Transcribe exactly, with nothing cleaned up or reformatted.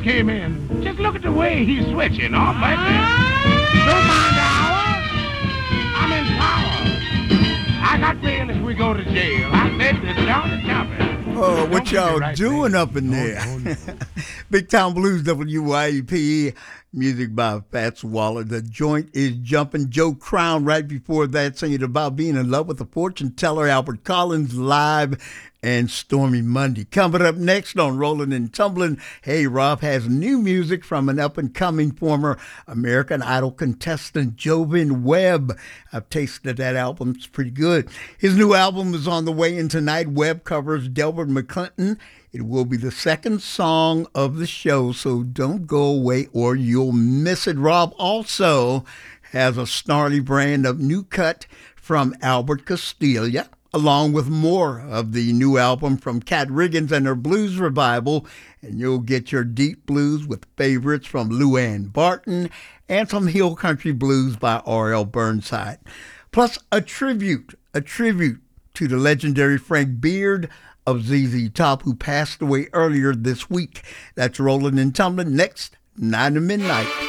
came in. Just look at the way he's switching. Oh, baby. Don't mind the hour. I'm in power. I got bail if we go to jail. I said this down the chopping. Oh, what y'all right doing man. Up in there? No, no, no. Big Town Blues, W Y E P, music by Fats Waller. The joint is jumping. Joe Crown right before that singing about being in love with a fortune teller. Albert Collins live and Stormy Monday. Coming up next on Rolling and Tumbling, Hey Rob has new music from an up-and-coming former American Idol contestant, Jovin Webb. I've tasted that album. It's pretty good. His new album is on the way, and tonight Webb covers Delbert McClinton. It will be the second song of the show, so don't go away or you'll miss it. Rob also has a snarly brand of new cut from Albert Castiglia, along with more of the new album from Kat Riggins and her blues revival. And you'll get your deep blues with favorites from Luann Barton and some hill country blues by R L Burnside. Plus a tribute, a tribute to the legendary Frank Beard of Z Z Top, who passed away earlier this week. That's Rolling and Tumbling next, nine to midnight.